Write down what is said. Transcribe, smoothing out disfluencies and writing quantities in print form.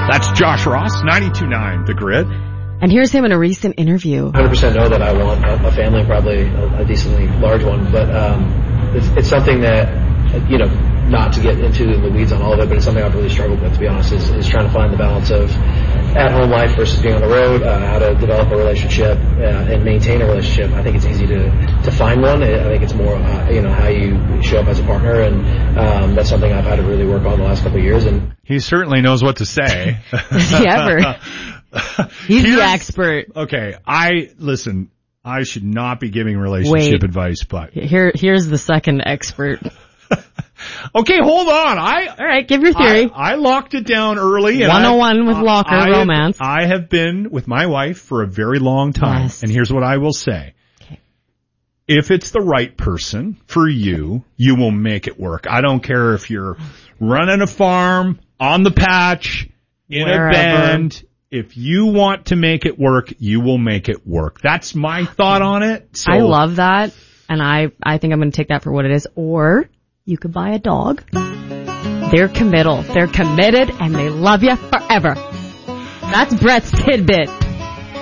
That's Josh Ross, 92.9 The Grid. And here's him in a recent interview. 100% know that I want a family, probably a decently large one, but it's something that, not to get into the weeds on all of it, but it's something I've really struggled with, to be honest, is trying to find the balance of at-home life versus being on the road, how to develop a relationship and maintain a relationship. I think it's easy to find one. I think it's more, how you show up as a partner, and that's something I've had to really work on the last couple of years. And he certainly knows what to say. Does he ever? He's the expert. Okay, listen, I should not be giving relationship advice, but here's the second expert. Okay, hold on. All right, give your theory. I locked it down early. 101 with locker romance. I have been with my wife for a very long time. Yes. And here's what I will say. Okay. If it's the right person for you, you will make it work. I don't care if you're running a farm, on the patch, in a band. If you want to make it work, you will make it work. That's my thought on it. So, I love that. And I think I'm going to take that for what it is. Or you could buy a dog. They're committal. They're committed and they love you forever. That's Brett's tidbit.